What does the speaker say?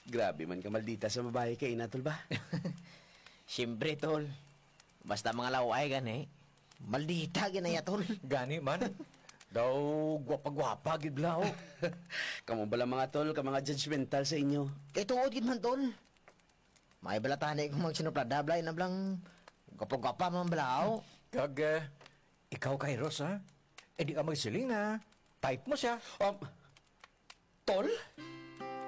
Grabe man ka maldita sa babae kay ina, tol ba? Siyempre, tol. Basta mga laway gani. Maldita ginaya, tol. Gani man. Daw gwapa-gwapa gidlaw. Kamu bala mga tol, ka mga judgmental sa inyo. Kay tungod gid man, tol. May balatahan ko magsinuplada, blay na blang gapa-gapa man balao. Kag, ikaw kay Rosa, di ka magsiling na type mo siya. Tol?